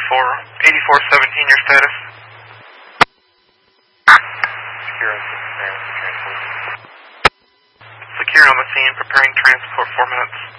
8417, your status? Secure on the scene, preparing transport, 4 minutes.